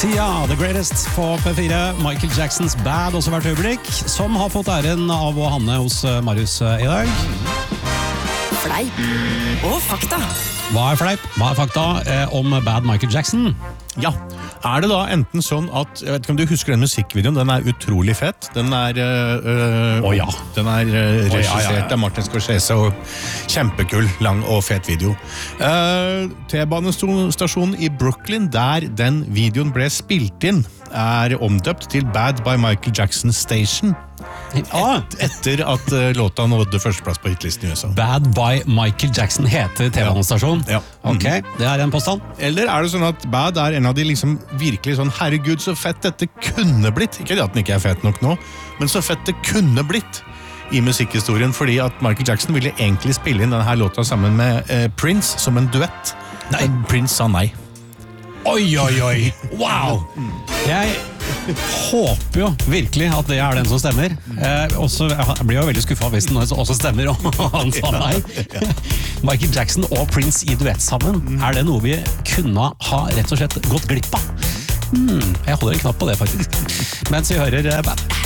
Sia, The Greatest på P4. Michael Jacksons Bad også hvert øyeblikk, som har fått æren av å handle hos Marius i dag. Fleip og fakta. Hva er fleip? Hva er fakta om Bad Michael Jackson? Ja, er det da enten sånn at, jeg vet ikke om du husker den musikkvideoen, den er utrolig fett. Den er, ja. Den er regissert av Martin Scorsese og kjempekul, lang og fet video. T-banestasjonen i Brooklyn, der den videoen ble spilt inn, er omdøpt til Bad by Michael Jackson Station. Etter at låta nådde førsteplass på hitlisten i USA. Bad by Michael Jackson heter TV-banestasjonen? Ja. Ok, det er en påstand. Eller er det sånn at Bad er en av de liksom virkelig sånn, herregud så fett dette kunne blitt, ikke det at den ikke er fett nok nå, men så fett det kunne blitt i musikkhistorien, fordi at Michael Jackson ville egentlig spille inn denne låta sammen med Prince som en duett. Nei, Prince sa nei. Oi, oi, oi, wow! Jeg håper jo virkelig at det er den som stemmer. Jeg blir jo veldig skuffet hvis den også stemmer, og han sa nei. Michael Jackson og Prince i duett sammen, er det noe vi kunne ha rett og slett gått glipp av? Jeg holder en knapp på det faktisk. Mens vi hører Bad.